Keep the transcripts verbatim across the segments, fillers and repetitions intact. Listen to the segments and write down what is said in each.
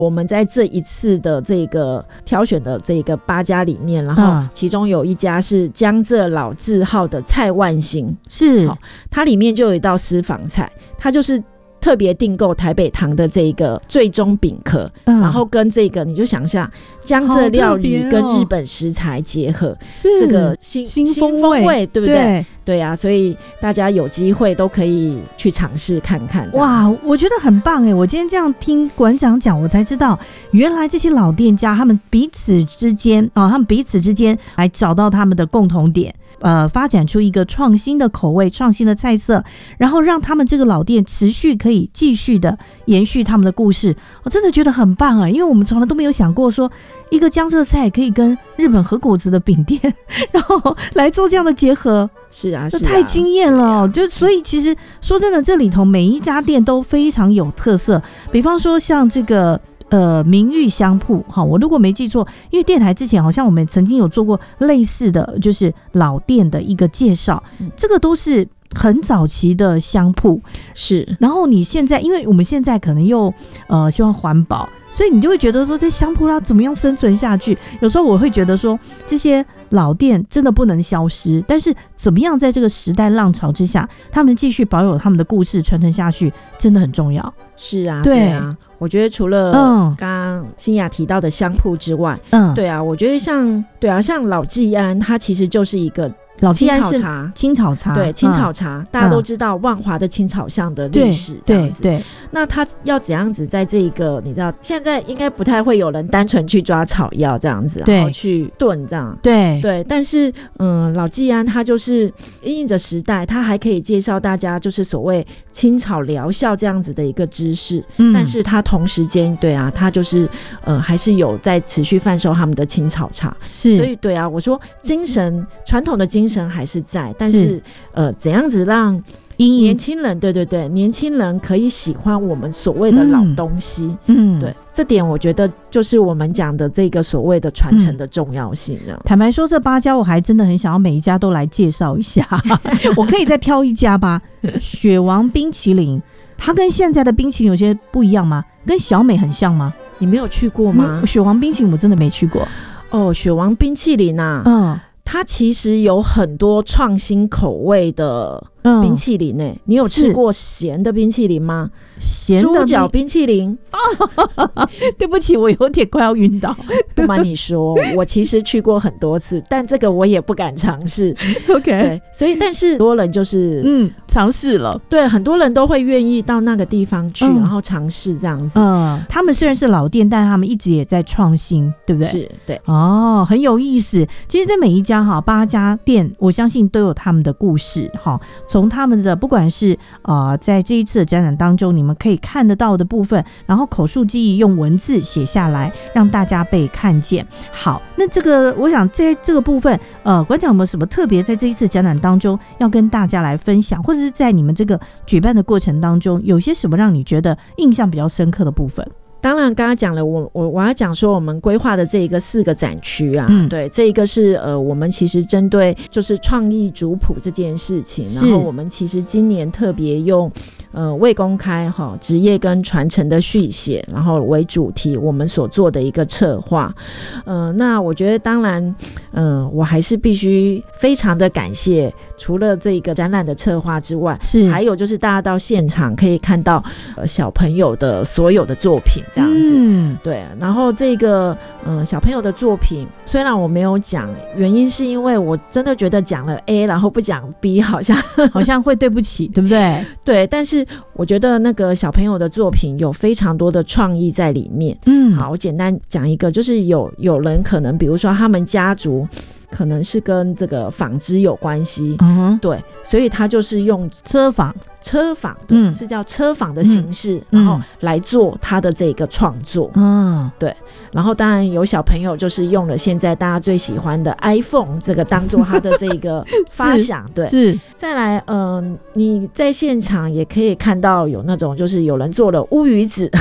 我们在这一次的这个挑选的这个八家里面，然后其中有一家是江浙老字号的蔡万兴， 是它里面就有一道私房菜，它就是特别订购台北堂的这个最终饼壳、嗯、然后跟这个你就想象江浙料理跟日本食材结合，是、哦、这个新新风味, 新风味对不对？ 对对啊，所以大家有机会都可以去尝试看看。 哇，我觉得很棒耶！我今天这样听馆长讲，我才知道原来这些老店家他们彼此之间啊、哦，他们彼此之间来找到他们的共同点，呃，发展出一个创新的口味、创新的菜色，然后让他们这个老店持续可以继续的延续他们的故事。我真的觉得很棒啊，因为我们从来都没有想过说一个江浙菜可以跟日本和果子的饼店，然后来做这样的结合。 是啊， 这太惊艳了、哦！就所以其实说真的，这里头每一家店都非常有特色。比方说像这个呃明玉香铺，哈，我如果没记错，因为电台之前好像我们曾经有做过类似的，就是老店的一个介绍，嗯、这个都是很早期的香铺。 是， 然后你现在，因为我们现在可能又呃希望环保。所以你就会觉得说这香铺要怎么样生存下去，有时候我会觉得说这些老店真的不能消失，但是怎么样在这个时代浪潮之下他们继续保有他们的故事传承下去真的很重要。 是啊， 对, 对啊，我觉得除了刚刚欣雅提到的香铺之外，嗯，对啊，我觉得像对啊像老季安它其实就是一个老季安是青草茶， 青草茶， 对，青草茶、嗯、大家都知道万华的青草巷的历史这样子，对对。那他要怎样子在这个你知道现在应该不太会有人单纯去抓草药这样子，然后去炖这样， 对对。但是嗯，老季安他就是因应着时代，他还可以介绍大家就是所谓青草疗效这样子的一个知识，嗯、但是他同时间对啊，他就是呃还是有在持续贩售他们的青草茶， 是。 所以对啊，我说精神传统的精神还是在，但是, 是呃怎样子让年轻人，对对对，年轻人可以喜欢我们所谓的老东西，嗯，对，这点我觉得就是我们讲的这个所谓的传承的重要性、嗯、 坦白说这八家我还真的很想要每一家都来介绍一下我可以再挑一家吧雪王冰淇淋，它跟现在的冰淇淋有些不一样吗？跟小美很像吗？你没有去过吗？嗯、雪王冰淇淋我真的没去过。 哦，雪王冰淇淋啊，嗯，它其实有很多创新口味的冰淇淋呢、欸嗯。你有吃过咸的冰淇淋吗？咸的猪脚冰淇淋、 哦、对不起，我有点快要晕倒。 不瞒你说，我其实去过很多次，但这个我也不敢尝试。 OK， 对，所以但是很多人就是嗯尝试了， 对，很多人都会愿意到那个地方去，嗯、然后尝试这样子。 嗯，他们虽然是老店，但他们一直也在创新，对不对？ 是，对。 哦，很有意思。其实这每一家哈八家店，我相信都有他们的故事哈。从他们的不管是呃在这一次的展览当中，你们可以看得到的部分，然后口述记忆用文字写下来，让大家被看见。好，那这个我想在这个部分，呃，馆长有没有什么特别在这一次展览当中要跟大家来分享，或者是在你们这个举办的过程当中，有些什么让你觉得印象比较深刻的部分？ 当然刚刚讲了，我我我要讲说我们规划的这一个四个展区啊、嗯、对，这一个是呃我们其实针对就是创意族谱这件事情，然后我们其实今年特别用呃未公开哈职业跟传承的续写然后为主题，我们所做的一个策划。呃那我觉得当然呃我还是必须非常的感谢，除了这个展览的策划之外，是还有就是大家到现场可以看到呃小朋友的所有的作品这样子、嗯、对。然后这个呃小朋友的作品虽然我没有讲，原因是因为我真的觉得讲了 A 然后不讲 B 好像好像会对不起对不对？ 对，但是我觉得那个小朋友的作品有非常多的创意在里面。嗯，好，我简单讲一个，就是有有人可能比如说他们家族可能是跟这个纺织有关系，嗯，对，所以他就是用车纺车纺，嗯，是叫车纺的形式、嗯、然后来做他的这个创作，嗯，对。然后当然有小朋友就是用了现在大家最喜欢的 iPhone 这个当做他的这个发想对， 是。 再来呃，你在现场也可以看到有那种就是有人做了乌鱼子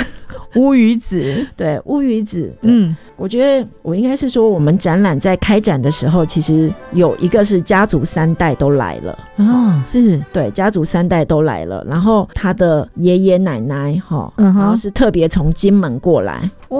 乌鱼子， 对，乌鱼子， 嗯， 我觉得我应该是说，我们展览在开展的时候，其实有一个是家族三代都来了， 哦，是， 对，家族三代都来了，然后他的爷爷奶奶哈，嗯、然后是特别从金门过来。